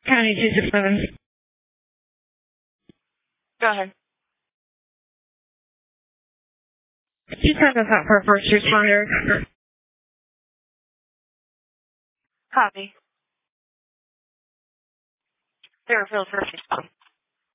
County 267. Go ahead. 275 for first responder. Copy. Fairfield first response.